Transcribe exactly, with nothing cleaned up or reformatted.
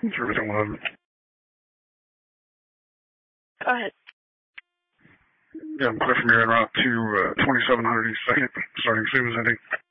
Service eleven. Go ahead. Yeah, I'm clear from here en route to uh, twenty-seven hundred East second, starting Susan heading